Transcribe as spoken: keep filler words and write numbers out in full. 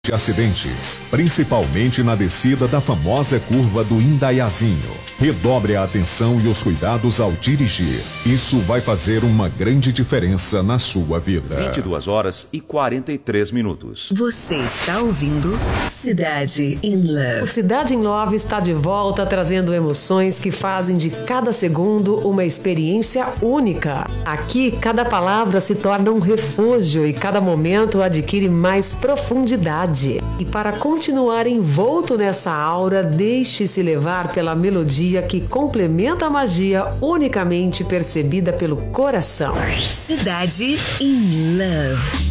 de acidentes, principalmente na descida da famosa curva do Indaiazinho. Redobre a atenção e os cuidados ao dirigir. Isso vai fazer uma grande diferença na sua vida. vinte e duas horas e quarenta e três minutos. Você está ouvindo Cidade in Love. O Cidade in Love está de volta, trazendo emoções que fazem de cada segundo uma experiência única. Aqui, cada palavra se torna um refúgio e cada momento adquire mais profundidade. E para continuar envolto nessa aura, deixe-se levar pela melodia que complementa a magia unicamente percebida pelo coração. Cidade in Love.